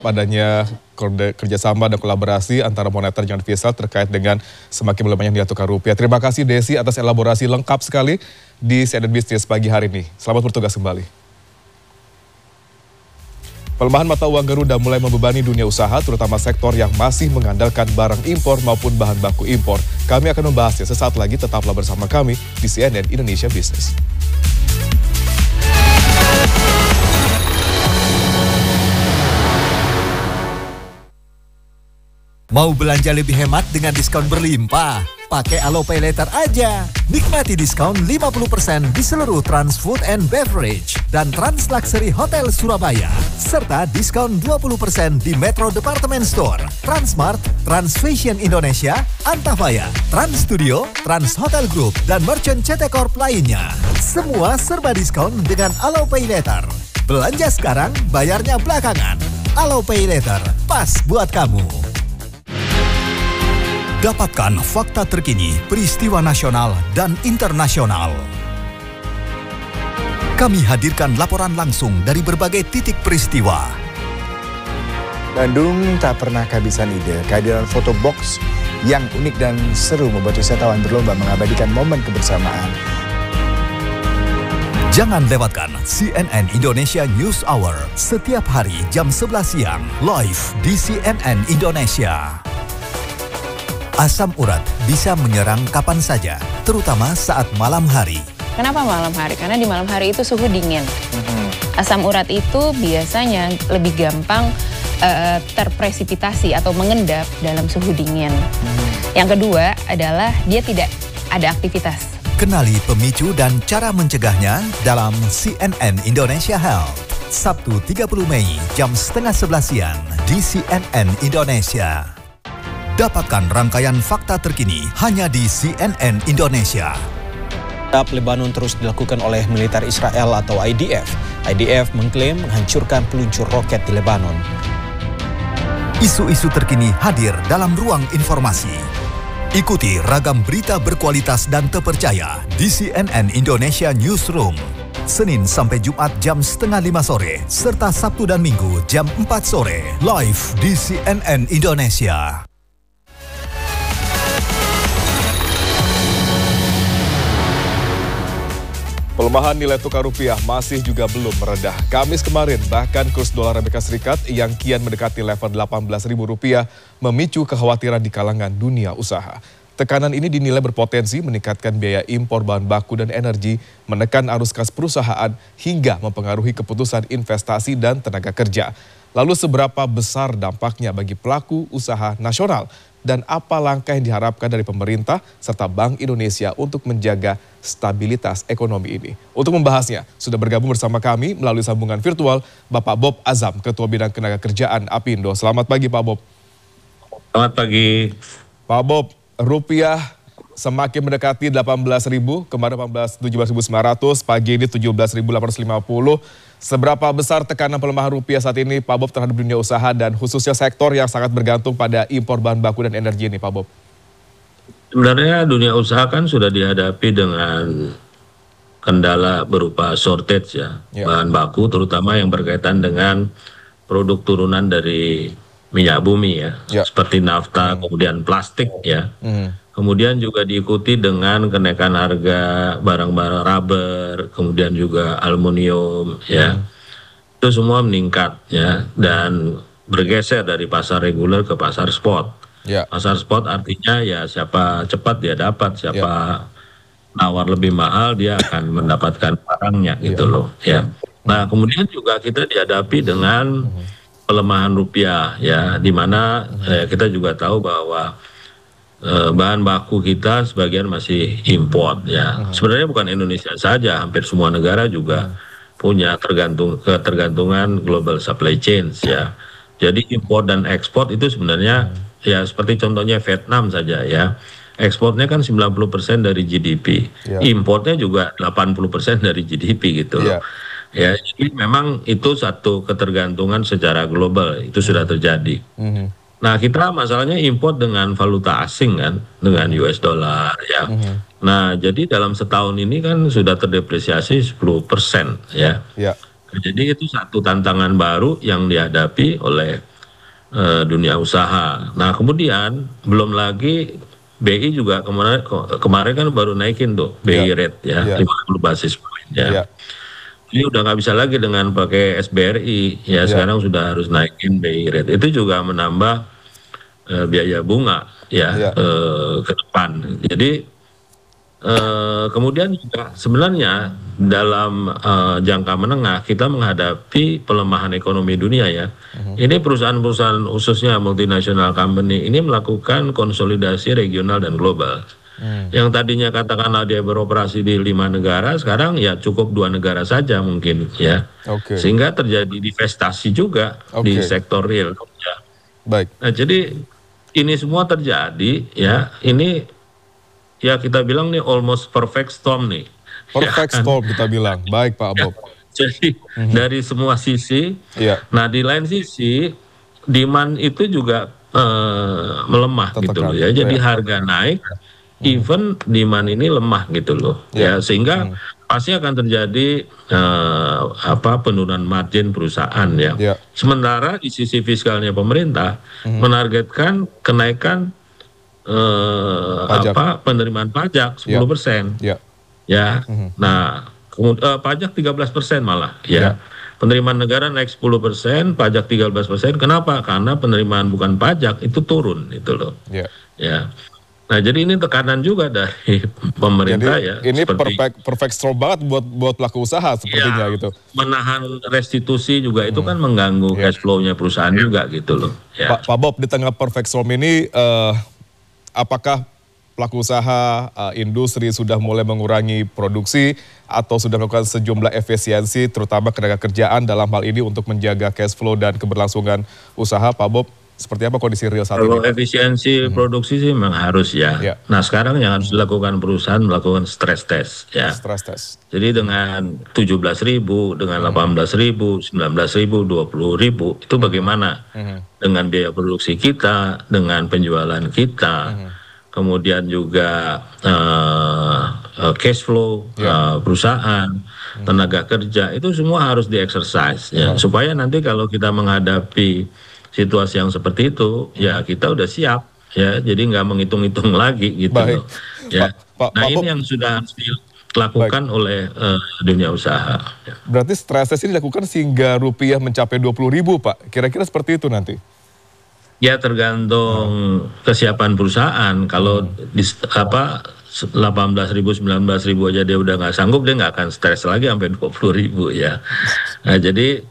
adanya kerjasama dan kolaborasi antara moneter dan fiscal terkait dengan semakin melemahnya nilai tukar rupiah. Terima kasih Desi atas elaborasi lengkap sekali di CNN Business pagi hari ini. Selamat bertugas kembali. Pelemahan mata uang Garuda mulai membebani dunia usaha, terutama sektor yang masih mengandalkan barang impor maupun bahan baku impor. Kami akan membahasnya sesaat lagi, tetaplah bersama kami di CNN Indonesia Business. Mau belanja lebih hemat dengan diskon berlimpah? Pakai Alo Pay Later aja. Nikmati diskon 50% di seluruh Trans Food and Beverage dan Trans Luxury Hotel Surabaya. Serta diskon 20% di Metro Department Store, Transmart, Trans Fashion Indonesia, Antafaya, Trans Studio, Trans Hotel Group, dan Merchant CT Corp lainnya. Semua serba diskon dengan Alo Pay Later. Belanja sekarang, bayarnya belakangan. Alo Pay Later, pas buat kamu. Dapatkan fakta terkini, peristiwa nasional dan internasional. Kami hadirkan laporan langsung dari berbagai titik peristiwa. Bandung tak pernah kehabisan ide. Kehadiran foto box yang unik dan seru membuat wisatawan berlomba mengabadikan momen kebersamaan. Jangan lewatkan CNN Indonesia News Hour setiap hari jam 11 siang live di CNN Indonesia. Asam urat bisa menyerang kapan saja, terutama saat malam hari. Kenapa malam hari? Karena di malam hari itu suhu dingin. Asam urat itu biasanya lebih gampang terpresipitasi atau mengendap dalam suhu dingin. Yang kedua adalah dia tidak ada aktivitas. Kenali pemicu dan cara mencegahnya dalam CNN Indonesia Health. Sabtu 30 Mei jam setengah 11 siang di CNN Indonesia. Dapatkan rangkaian fakta terkini hanya di CNN Indonesia. Lebanon terus dilakukan oleh militer Israel atau IDF. IDF mengklaim menghancurkan peluncur roket di Lebanon. Isu-isu terkini hadir dalam ruang informasi. Ikuti ragam berita berkualitas dan terpercaya di CNN Indonesia Newsroom. Senin sampai Jumat jam setengah 5 sore, serta Sabtu dan Minggu jam 4 sore, live di CNN Indonesia. Pelemahan nilai tukar rupiah masih juga belum meredah. Kamis kemarin bahkan kurs dolar Amerika Serikat yang kian mendekati level Rp18.000 memicu kekhawatiran di kalangan dunia usaha. Tekanan ini dinilai berpotensi meningkatkan biaya impor bahan baku dan energi, menekan arus kas perusahaan hingga mempengaruhi keputusan investasi dan tenaga kerja. Lalu seberapa besar dampaknya bagi pelaku usaha nasional? Dan apa langkah yang diharapkan dari pemerintah serta Bank Indonesia untuk menjaga stabilitas ekonomi ini? Untuk membahasnya, sudah bergabung bersama kami melalui sambungan virtual Bapak Bob Azam, Ketua Bidang Tenaga Kerjaan Apindo. Selamat pagi Pak Bob. Selamat pagi. Pak Bob, rupiah semakin mendekati 18.000, kemarin 17.900, pagi ini 17.850. Seberapa besar tekanan pelemahan rupiah saat ini Pak Bob terhadap dunia usaha dan khususnya sektor yang sangat bergantung pada impor bahan baku dan energi ini Pak Bob? Sebenarnya dunia usaha kan sudah dihadapi dengan kendala berupa shortage ya. Bahan baku terutama yang berkaitan dengan produk turunan dari minyak bumi ya. Seperti nafta, kemudian plastik ya. Kemudian juga diikuti dengan kenaikan harga barang-barang rubber, kemudian juga aluminium ya. Itu semua meningkat ya dan bergeser dari pasar reguler ke pasar spot. Pasar spot artinya ya siapa cepat dia dapat, siapa nawar lebih mahal dia akan mendapatkan barangnya gitu loh ya. Nah, kemudian juga kita dihadapi dengan pelemahan rupiah ya, di mana kita juga tahu bahwa bahan baku kita sebagian masih import ya. Sebenarnya bukan Indonesia saja, hampir semua negara juga punya ketergantungan global supply chains ya. Jadi import dan ekspor itu sebenarnya ya seperti contohnya Vietnam saja ya. Ekspornya kan 90% dari GDP, importnya juga 80% dari GDP gitu loh. Ya, jadi memang itu satu ketergantungan secara global, itu sudah terjadi. Nah, kita masalahnya import dengan valuta asing kan, dengan US dollar ya. Nah, jadi dalam setahun ini kan sudah terdepresiasi 10% ya. Jadi itu satu tantangan baru yang dihadapi oleh dunia usaha. Nah kemudian belum lagi BI juga kemarin kan baru naikin tuh BI rate ya 50 basis point ya. Ini udah nggak bisa lagi dengan pakai SBRI ya, sekarang sudah harus naikin BI rate. Itu juga menambah biaya bunga ya ke depan. Jadi kemudian juga sebenarnya dalam jangka menengah kita menghadapi pelemahan ekonomi dunia ya. Ini perusahaan-perusahaan khususnya multinational company ini melakukan konsolidasi regional dan global. Yang tadinya katakanlah dia beroperasi di 5 negara, sekarang ya cukup 2 negara saja mungkin ya. Sehingga terjadi divestasi juga di sektor real. Ya. Baik. Nah jadi ini semua terjadi ya, ini ya kita bilang nih almost perfect storm nih. Perfect storm kita bilang. Baik Pak Bob. Jadi dari semua sisi, nah di lain sisi demand itu juga melemah gitu loh ya. Jadi harga naik, even demand ini lemah gitu loh ya, sehingga pasti akan terjadi penurunan margin perusahaan ya. Sementara di sisi fiskalnya pemerintah menargetkan kenaikan penerimaan pajak 10%. Ya. Nah, pajak 13% malah ya. Penerimaan negara naik 10%, pajak 13%. Kenapa? Karena penerimaan bukan pajak itu turun itu loh. Ya. Nah, jadi ini tekanan juga dari pemerintah. Jadi, ya. Ini perfect storm banget buat pelaku usaha sepertinya gitu. Menahan restitusi juga itu kan mengganggu cash flow-nya perusahaan juga gitu loh. Ya. Pak Bob, di tengah perfect storm ini apakah pelaku usaha industri sudah mulai mengurangi produksi atau sudah melakukan sejumlah efisiensi terutama tenaga kerjaan dalam hal ini untuk menjaga cash flow dan keberlangsungan usaha, Pak Bob? Seperti apa kondisi real saat ini? Kalau efisiensi produksi sih memang harus ya. Nah sekarang yang harus dilakukan perusahaan melakukan stress test ya. Stress test. Jadi dengan 17.000, dengan 18.000, 19.000, 20.000 itu bagaimana dengan biaya produksi kita, dengan penjualan kita, kemudian juga cash flow perusahaan, tenaga kerja itu semua harus di-exercise ya. Supaya nanti kalau kita menghadapi situasi yang seperti itu ya kita udah siap ya, jadi nggak menghitung-hitung lagi gitu loh ya. Nah ini yang sudah harus dilakukan oleh dunia usaha. Berarti stress test ini dilakukan sehingga rupiah mencapai 20.000 Pak, kira-kira seperti itu nanti? Ya tergantung kesiapan perusahaan. Kalau di 18.000, 19.000 aja dia udah nggak sanggup, dia nggak akan stres lagi sampai 20.000 ya. Nah jadi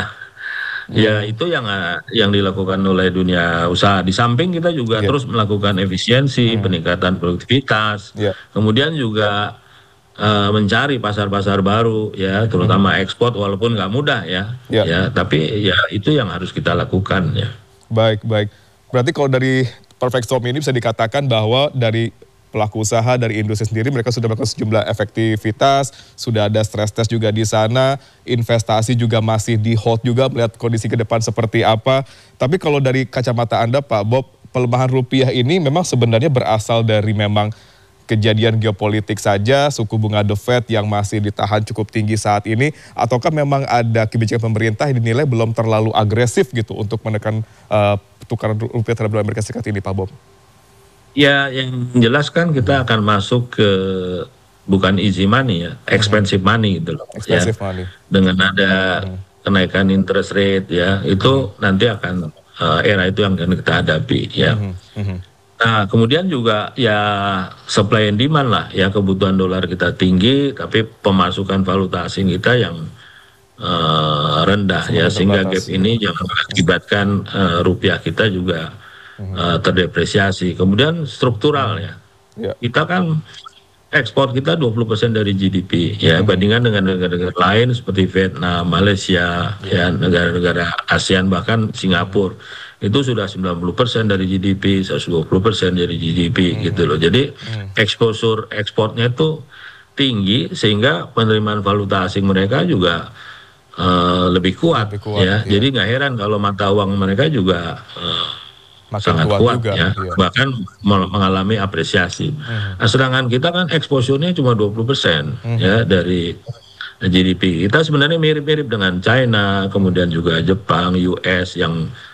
ya itu yang dilakukan oleh dunia usaha. Di samping kita juga terus melakukan efisiensi, peningkatan produktivitas, kemudian juga mencari pasar-pasar baru ya, terutama ekspor walaupun nggak mudah ya, tapi ya itu yang harus kita lakukan ya. Baik. Berarti kalau dari perfect storm ini bisa dikatakan bahwa dari pelaku usaha, dari industri sendiri mereka sudah melakukan sejumlah efektivitas, sudah ada stress test juga di sana, investasi juga masih di hold juga melihat kondisi ke depan seperti apa. Tapi kalau dari kacamata Anda Pak Bob, pelemahan rupiah ini memang sebenarnya berasal dari memang kejadian geopolitik saja, suku bunga The Fed yang masih ditahan cukup tinggi saat ini, ataukah memang ada kebijakan pemerintah yang dinilai belum terlalu agresif gitu untuk menekan tukaran rupiah terhadap Amerika Serikat ini Pak Bob? Ya, yang jelas kan kita akan masuk ke bukan easy money ya, expensive money gitu loh. Expensive money. Dengan ada kenaikan interest rate ya, itu nanti akan era itu yang akan kita hadapi ya. Nah, kemudian juga ya supply and demand lah ya, kebutuhan dolar kita tinggi, tapi pemasukan valuta asing kita yang rendah ya, sehingga gap ini jangan mengakibatkan rupiah kita juga terdepresiasi. Kemudian struktural ya. Kita kan ekspor kita 20% dari GDP ya, bandingkan dengan negara-negara lain seperti Vietnam, Malaysia, ya negara-negara ASEAN bahkan Singapura itu sudah 90% dari GDP, 120% dari GDP gitu loh. Jadi exposure ekspornya itu tinggi sehingga penerimaan valuta asing mereka juga lebih kuat ya. Jadi nggak heran kalau mata uang mereka juga sangat kuat juga, ya, bahkan mengalami apresiasi. Nah, sedangkan kita kan exposure-nya cuma 20% ya dari GDP. Kita sebenarnya mirip-mirip dengan China, kemudian juga Jepang, US yang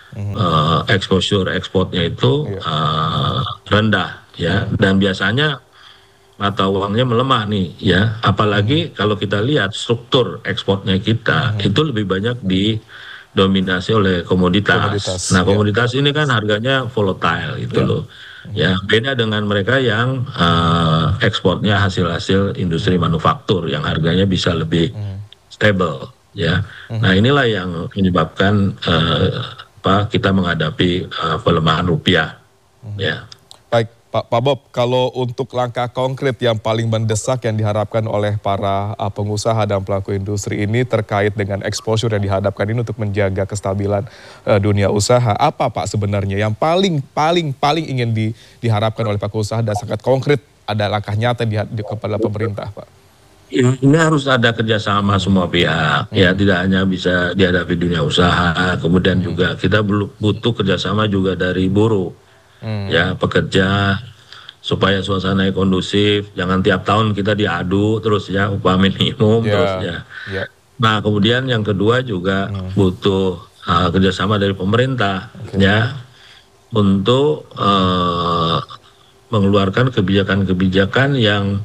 exposure ekspornya itu rendah ya, dan biasanya mata uangnya melemah nih ya, apalagi kalau kita lihat struktur ekspornya kita itu lebih banyak didominasi oleh komoditas. Nah, komoditas ini kan harganya volatile gitu loh. Ya, beda dengan mereka yang ekspornya hasil-hasil industri manufaktur yang harganya bisa lebih stable ya. Nah, inilah yang menyebabkan kita menghadapi pelemahan rupiah ya. Baik, Pak Bob, kalau untuk langkah konkret yang paling mendesak yang diharapkan oleh para pengusaha dan pelaku industri ini terkait dengan exposure yang dihadapkan ini untuk menjaga kestabilan dunia usaha, apa Pak sebenarnya yang paling ingin diharapkan oleh pelaku usaha dan sangat konkret, ada langkah nyata kepada pemerintah, Pak? Ini harus ada kerjasama semua pihak, ya tidak hanya bisa dihadapi dunia usaha, kemudian juga kita butuh kerjasama juga dari buruh. Ya, pekerja, supaya suasana kondusif, jangan tiap tahun kita diadu terus ya upah minimum terus ya. Nah, kemudian yang kedua juga butuh kerjasama dari pemerintah ya untuk mengeluarkan kebijakan-kebijakan yang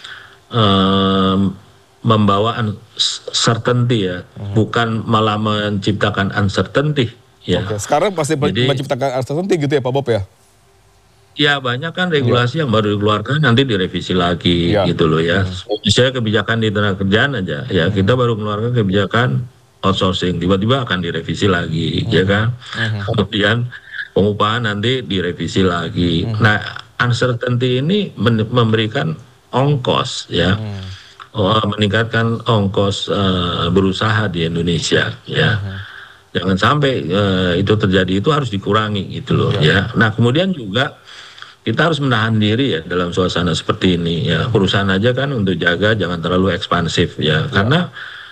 membawa certainty ya, bukan malah menciptakan uncertainty ya. Sekarang pasti menciptakan uncertainty gitu ya Pak Bob ya? Ya, banyak kan regulasi yang baru dikeluarkan nanti direvisi lagi gitu loh ya. Misalnya kebijakan di tenaga kerjaan aja ya, kita baru mengeluarkan kebijakan outsourcing, tiba-tiba akan direvisi lagi ya kan. Kemudian pengupahan nanti direvisi lagi. Nah, uncertainty ini memberikan ongkos ya, meningkatkan ongkos berusaha di Indonesia ya. Jangan sampai itu terjadi, itu harus dikurangi gitu loh ya. Nah, kemudian juga kita harus menahan diri ya dalam suasana seperti ini ya. Perusahaan aja kan untuk jaga jangan terlalu ekspansif ya, karena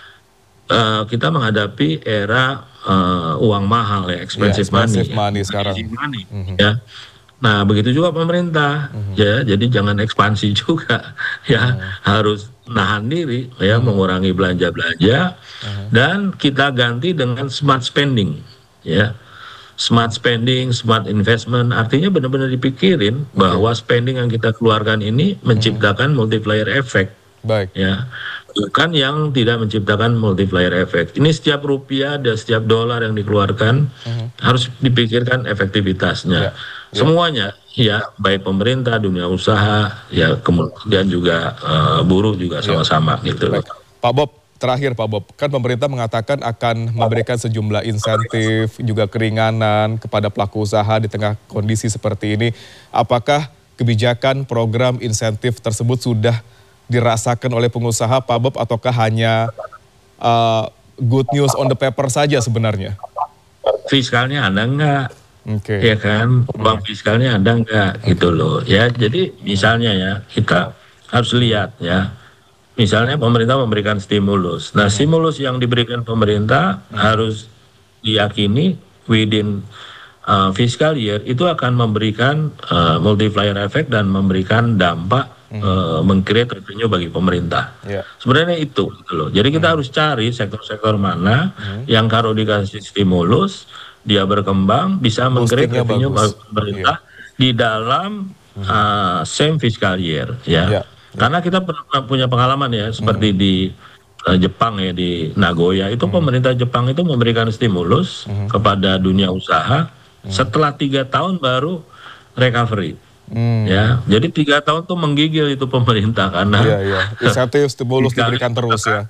kita menghadapi era uang mahal ya, expensive money sekarang. Ya. Nah, begitu juga pemerintah ya, jadi jangan ekspansi juga ya, harus nahan diri ya, mengurangi belanja-belanja dan kita ganti dengan smart spending ya. Smart spending, smart investment, artinya benar-benar dipikirin bahwa spending yang kita keluarkan ini menciptakan multiplier effect. Baik. Ya, bukan yang tidak menciptakan multiplier effect. Ini setiap rupiah dan setiap dolar yang dikeluarkan harus dipikirkan efektivitasnya. Semuanya, ya, baik pemerintah, dunia usaha, ya, kemudian juga buruh juga sama-sama gitu. Baik. Pak Bob, terakhir Pak Bob, kan pemerintah mengatakan akan memberikan sejumlah insentif, juga keringanan kepada pelaku usaha di tengah kondisi seperti ini. Apakah kebijakan program insentif tersebut sudah dirasakan oleh pengusaha Pak Bob, ataukah hanya good news on the paper saja sebenarnya? Fiskalnya ada enggak? Ya kan, uang fiskalnya ada enggak gitu loh. Ya, jadi misalnya ya, kita harus lihat ya. Misalnya pemerintah memberikan stimulus. Nah, stimulus yang diberikan pemerintah harus diyakini within fiscal year itu akan memberikan multiplier effect dan memberikan dampak meng-create revenue bagi pemerintah. Sebenarnya itu gitu loh. Jadi kita harus cari sektor-sektor mana yang kalau dikasih stimulus dia berkembang bisa meng-create revenue bagi pemerintah di dalam same fiscal year ya. Karena kita pernah punya pengalaman ya, seperti di Jepang ya, di Nagoya itu pemerintah Jepang itu memberikan stimulus kepada dunia usaha setelah 3 tahun baru recovery. Ya, jadi 3 tahun tuh menggigil itu pemerintah karena insentif stimulus diberikan terus ya.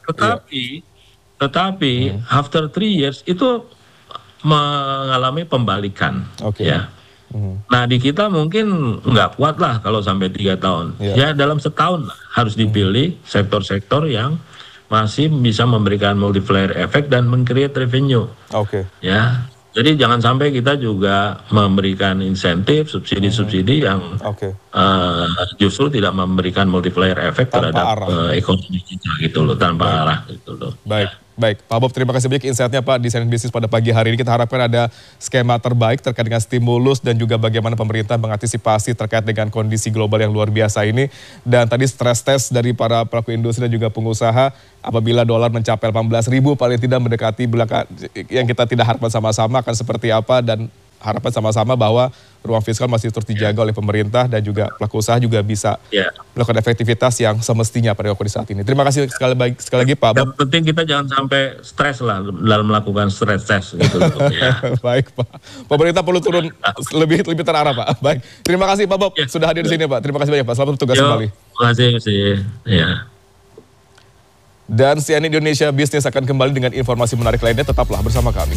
Tetapi after 3 years itu mengalami pembalikan ya. Nah, di kita mungkin nggak kuat lah kalau sampai 3 tahun. Ya, dalam setahun lah harus dipilih sektor-sektor yang masih bisa memberikan multiplier effect dan meng-create revenue. Ya, jadi jangan sampai kita juga memberikan insentif, subsidi-subsidi yang justru tidak memberikan multiplier effect terhadap ekonomi kita gitu loh, tanpa arah gitu loh. Baik. Baik, Pak Bob, terima kasih banyak insight-nya Pak di CNN Bisnis pada pagi hari ini. Kita harapkan ada skema terbaik terkait dengan stimulus dan juga bagaimana pemerintah mengantisipasi terkait dengan kondisi global yang luar biasa ini. Dan tadi stres tes dari para pelaku industri dan juga pengusaha, apabila dolar mencapai 18.000 paling tidak mendekati belakang yang kita tidak harapkan sama-sama akan seperti apa, dan harapan sama-sama bahwa ruang fiskal masih terus dijaga oleh pemerintah dan juga pelaku usaha juga bisa melakukan efektivitas yang semestinya pada kondisi saat ini. Terima kasih sekali lagi Pak Bob. Yang penting kita jangan sampai stres lah dalam melakukan stres test gitu. Baik Pak. Pemerintah perlu turun lebih terarah Pak. Baik. Terima kasih Pak Bob sudah hadir di sini Pak. Terima kasih banyak Pak. Selamat bertugas kembali. Terima kasih. Ya. Dan CNN Indonesia Bisnis akan kembali dengan informasi menarik lainnya. Tetaplah bersama kami.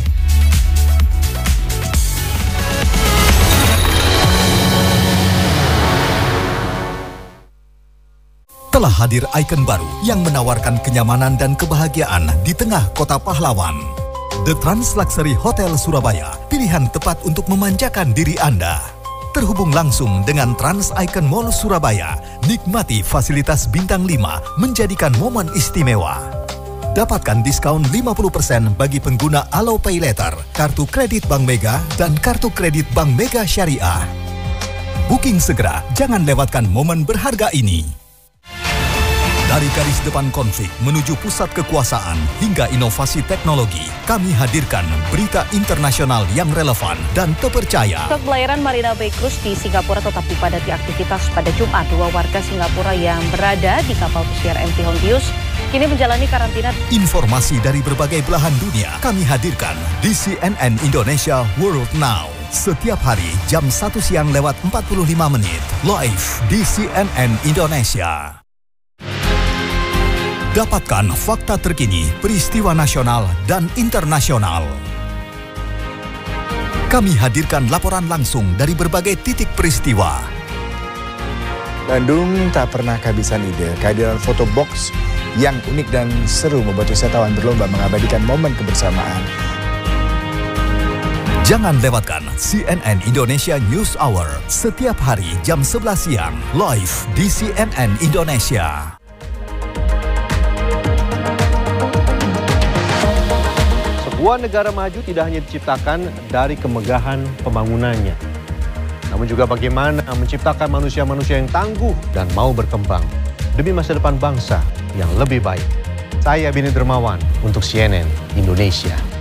Telah hadir ikon baru yang menawarkan kenyamanan dan kebahagiaan di tengah kota pahlawan. The Trans Luxury Hotel Surabaya, pilihan tepat untuk memanjakan diri Anda. Terhubung langsung dengan Trans Icon Mall Surabaya, nikmati fasilitas bintang 5 menjadikan momen istimewa. Dapatkan diskon 50% bagi pengguna Alo Pay Later, kartu kredit Bank Mega, dan kartu kredit Bank Mega Syariah. Booking segera, jangan lewatkan momen berharga ini. Dari garis depan konflik menuju pusat kekuasaan hingga inovasi teknologi, kami hadirkan berita internasional yang relevan dan terpercaya. Pelayaran Marina Bay Cruise di Singapura tetap dipadati aktivitas pada Jumat. 2 warga Singapura yang berada di kapal pesiar MT Hontius kini menjalani karantina. Informasi dari berbagai belahan dunia kami hadirkan di CNN Indonesia World Now. Setiap hari jam 1 siang lewat 45 menit, live di CNN Indonesia. Dapatkan fakta terkini, peristiwa nasional dan internasional. Kami hadirkan laporan langsung dari berbagai titik peristiwa. Bandung tak pernah kehabisan ide. Kehadiran foto box yang unik dan seru membuat wisatawan berlomba mengabadikan momen kebersamaan. Jangan lewatkan CNN Indonesia News Hour setiap hari jam 11 siang, live di CNN Indonesia. Sebuah negara maju tidak hanya diciptakan dari kemegahan pembangunannya, namun juga bagaimana menciptakan manusia-manusia yang tangguh dan mau berkembang demi masa depan bangsa yang lebih baik. Saya Bini Dermawan untuk CNN Indonesia.